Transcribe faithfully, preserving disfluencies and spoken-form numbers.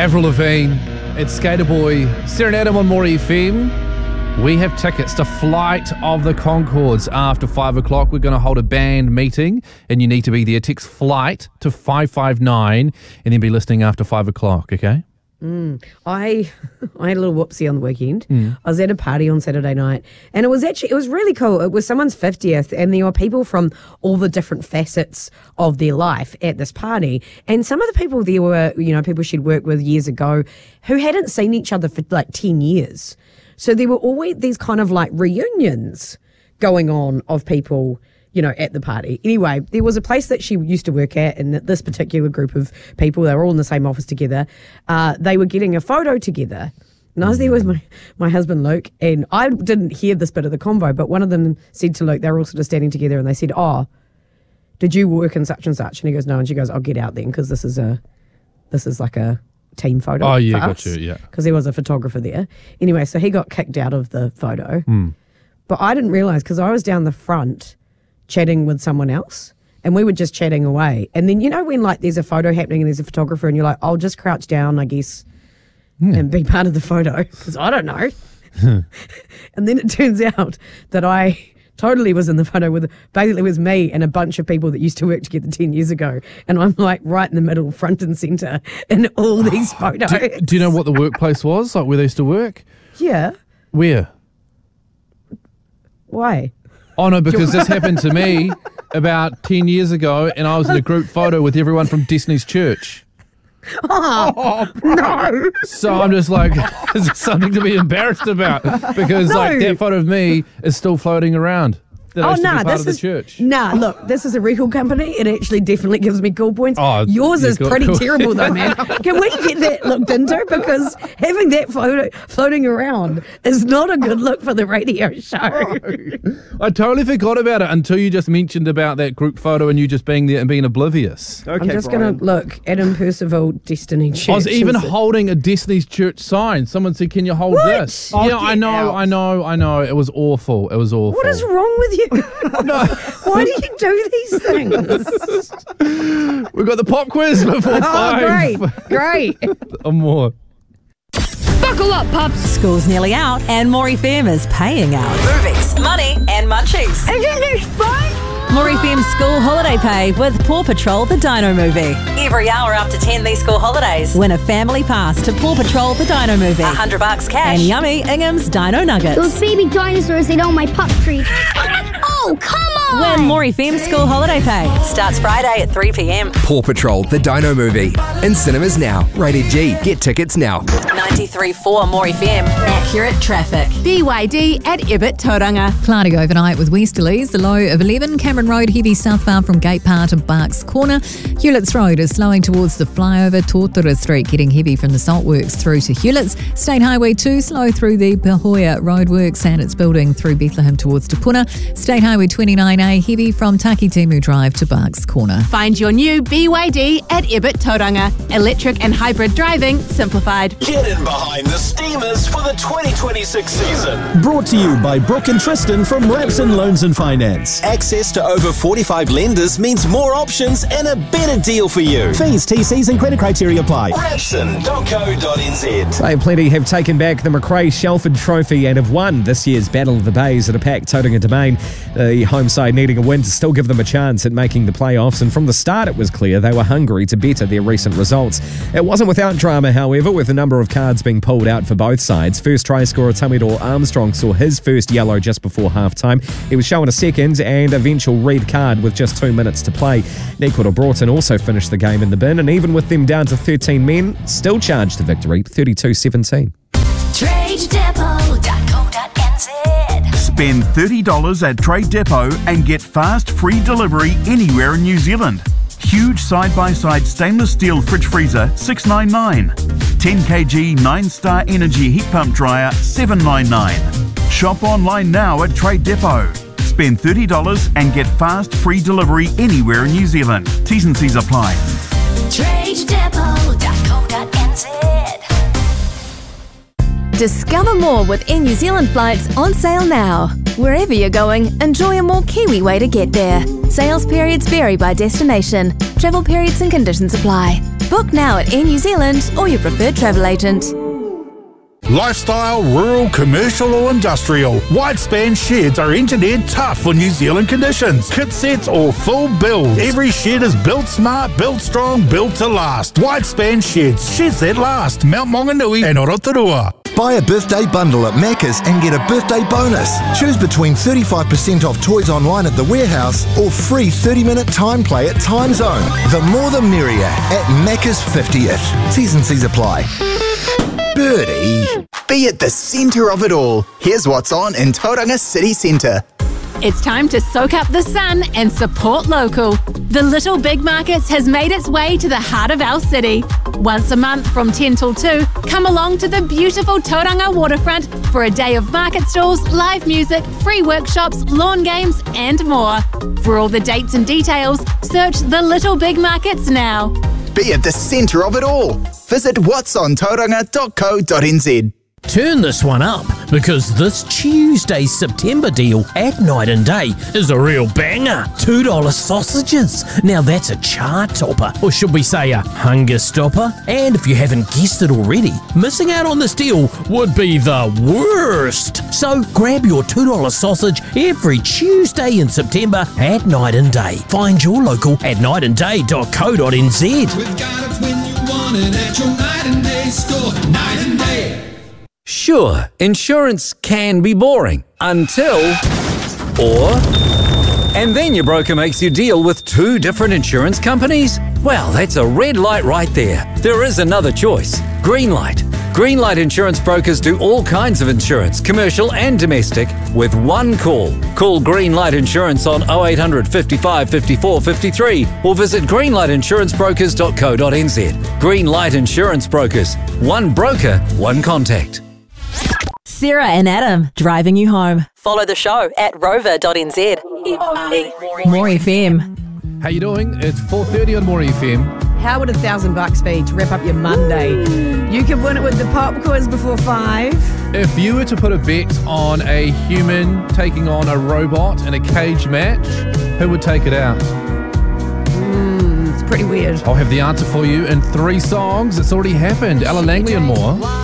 Avril Lavigne, it's Skater Boy, Serenade on More F M. We have tickets to Flight of the Conchords after five o'clock. We're going to hold a band meeting and you need to be there. Text FLIGHT to five five nine and then be listening after five o'clock, okay? Mm. I I had a little whoopsie on the weekend. Mm. I was at a party on Saturday night and it was actually, it was really cool. It was someone's fiftieth and there were people from all the different facets of their life at this party. And some of the people there were, you know, people she'd worked with years ago who hadn't seen each other for like ten years. So there were always these kind of like reunions going on of people, you know, at the party. Anyway, there was a place that she used to work at, and this particular group of people, they were all in the same office together. Uh, they were getting a photo together. And I was there with my, my husband, Luke, and I didn't hear this bit of the convo, but one of them said to Luke, they were all sort of standing together, and they said, oh, did you work in such and such? And he goes, no. And she goes, I'll get out then, because this is a, this is like a team photo. Oh, yeah, for got us, you, yeah. Because there was a photographer there. Anyway, so he got kicked out of the photo. Mm. But I didn't realise, because I was down the front chatting with someone else, and we were just chatting away. And then, you know, when like there's a photo happening and there's a photographer and you're like, I'll just crouch down, I guess, yeah. and be part of the photo, because I don't know. And then it turns out that I totally was in the photo with, basically it was me and a bunch of people that used to work together ten years ago. And I'm like right in the middle, front and centre in all these photos. Do, do you know what the workplace was, like where they used to work? Yeah. Where? Why? Oh, no, because this happened to me about ten years ago and I was in a group photo with everyone from Destiny's Church. Oh, no. So I'm just like, is it something to be embarrassed about? Because No. like that photo of me is still floating around. That I Oh, used to be nah, part this of the is, church. nah, look, this is a record company. It actually definitely gives me cool points. Oh, Yours yeah, is cool, pretty cool. terrible though, man. Can we get that looked into? Because having that photo floating around is not a good look for the radio show. I totally forgot about it until you just mentioned about that group photo and you just being there and being oblivious. Okay, I'm just Brian. going to look, Adam Percival, Destiny Church. I was even Is it- holding a Destiny's Church sign. Someone said, can you hold What? this? Oh, yeah, I get know, out. I know, I know. It was awful. It was awful. What is wrong with you? No. Why do you do these things? We've got the pop quiz before Oh, five. great, great. Or more. Buckle up, pups. School's nearly out and More F M is paying out. Movies, money and munchies. Isn't this fun? More F M school holiday pay with Paw Patrol the Dino Movie. Every hour up to ten these school holidays. Win a family pass to Paw Patrol the Dino Movie. A hundred bucks cash. And yummy Ingham's Dino Nuggets. Those baby dinosaurs ate all my pup treats. Oh, come on! Win More F M school holiday pay. Starts Friday at three p.m. Paw Patrol, the Dino Movie. In cinemas now. Rated G. Get tickets now. ninety-three point four More F M. Accurate traffic. B Y D at Ibit Tauranga. Cloudy overnight with westerlies, the low of eleven. Cameron Road heavy southbound from Gate Part to Barks Corner. Hewlett's Road is slowing towards the flyover. Tortora Street getting heavy from the Saltworks through to Hewlett's. State Highway two slow through the Pahoia Roadworks and it's building through Bethlehem towards Te Puna. State Highway twenty-nine A heavy from Takitimu Drive to Barks Corner. Find your new B Y D at Ibit Tauranga. Electric and hybrid driving simplified. Get in behind the steamers for the twenty twenty-six season. Brought to you by Brooke and Tristan from Rapson Loans and Finance. Access to over forty-five lenders means more options and a better deal for you. Fees, T Cs and credit criteria apply. Rapson dot co dot n z. They plenty have taken back the McRae Shelford Trophy and have won this year's Battle of the Bays at a packed Tauranga Domain. The home side needing a win to still give them a chance at making the playoffs, and from the start it was clear they were hungry to better their recent results. It wasn't without drama, however, with a number of cards being pulled out for both sides. First try scorer Tamidor Armstrong saw his first yellow just before half-time. He was shown a second and eventual red card with just two minutes to play. Nequita Broughton also finished the game in the bin, and even with them down to thirteen men, still charged to victory, thirty-two seventeen. trade depot dot co dot n z. Spend thirty dollars at Trade Depot and get fast free delivery anywhere in New Zealand. Huge side-by-side stainless steel fridge freezer, six ninety-nine. ten kilogram nine star Energy heat pump dryer, seven ninety-nine. Shop online now at Trade Depot. Spend thirty dollars and get fast free delivery anywhere in New Zealand. T's and C's apply. trade depot dot co dot n z. Discover more with Air New Zealand flights on sale now. Wherever you're going, enjoy a more Kiwi way to get there. Sales periods vary by destination. Travel periods and conditions apply. Book now at Air New Zealand or your preferred travel agent. Lifestyle, rural, commercial or industrial, Whitespan sheds are engineered tough for New Zealand conditions. Kit sets or full builds. Every shed is built smart, built strong, built to last. Whitespan sheds, sheds that last. Mount Maunganui and Rotorua. Buy a birthday bundle at Macca's and get a birthday bonus. Choose between thirty-five percent off toys online at the warehouse or free thirty minute time play at Time Zone. The more the merrier at Macca's fiftieth. T's and C's apply. Birdie, be at the centre of it all. Here's what's on in Tauranga City Centre. It's time to soak up the sun and support local. The Little Big Markets has made its way to the heart of our city. Once a month from ten till two, come along to the beautiful Tauranga waterfront for a day of market stalls, live music, free workshops, lawn games and more. For all the dates and details, search the Little Big Markets now. Be at the centre of it all. Visit whats on tauranga dot co dot n z. Turn this one up, because this Tuesday's September deal at Night and Day is a real banger. two dollar sausages. Now that's a chart topper, or should we say a hunger stopper? And if you haven't guessed it already, missing out on this deal would be the worst. So grab your two dollar sausage every Tuesday in September at Night and Day. Find your local at night and day dot co dot n z. We've got it when you want it at your Night and Day store. Night and Day. Sure, insurance can be boring until, or, and then your broker makes you deal with two different insurance companies? Well, that's a red light right there. There is another choice, Greenlight. Greenlight Insurance Brokers do all kinds of insurance, commercial and domestic, with one call. Call Greenlight Insurance on oh eight hundred, fifty-five, fifty-four, fifty-three or visit greenlight insurance brokers dot co dot n z. Greenlight Insurance Brokers. One broker, one contact. Sarah and Adam, driving you home. Follow the show at rover dot n z. More F M. How you doing? It's four thirty on More F M. How would a thousand bucks be to wrap up your Monday? You could win it with the pop quiz before five. If you were to put a bet on a human taking on a robot in a cage match, who would take it out? Mm, it's pretty weird. I'll have the answer for you in three songs. It's already happened. Ella Langley and more.